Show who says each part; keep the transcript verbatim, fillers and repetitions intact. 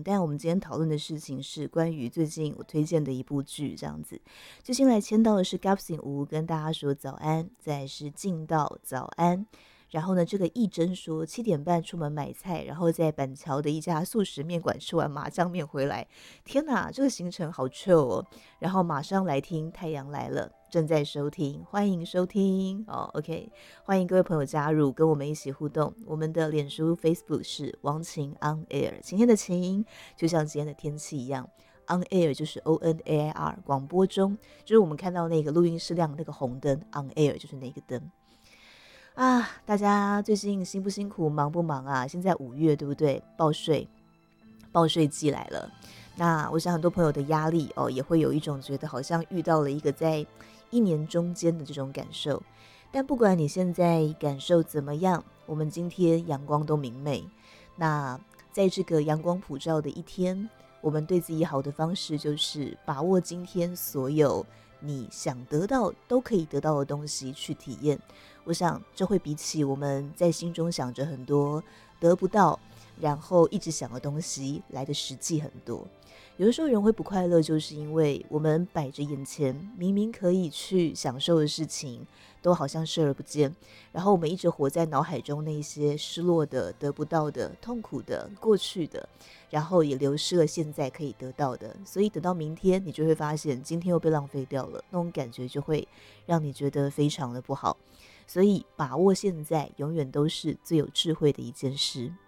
Speaker 1: 但我们今天讨论的事情是关于最近我推荐的一部剧，这样子。最新来签到的是 Gapsing 吴跟大家说早安，再来是进到早安。然后呢，这个义珍说七点半出门买菜，然后在板桥的一家素食面馆吃完麻酱面回来。天哪，这个行程好 chill 哦！然后马上来听太阳来了，正在收听，欢迎收听哦。OK，欢迎各位朋友加入，跟我们一起互动。我们的脸书 Facebook 是王晴 On Air， 晴天的晴，就像今天的天气一样。On Air 就是 O N A I R， 广播中，就是我们看到那个录音室亮那个红灯 On Air 就是那个灯。啊，大家最近辛不辛苦，忙不忙啊？现在五月对不对？报税，报税季来了。那我想很多朋友的压力哦，也会有一种觉得好像遇到了一个在一年中间的这种感受。但不管你现在感受怎么样，我们今天阳光都明媚。那在这个阳光普照的一天，我们对自己好的方式就是把握今天所有你想得到都可以得到的东西去体验。我想这会比起我们在心中想着很多得不到然后一直想的东西来的实际很多。有的时候人会不快乐，就是因为我们摆着眼前明明可以去享受的事情都好像视而不见，然后我们一直活在脑海中那些失落的、得不到的、痛苦的、过去的，然后也流失了现在可以得到的。所以等到明天你就会发现今天又被浪费掉了，那种感觉就会让你觉得非常的不好。所以把握现在永远都是最有智慧的一件事。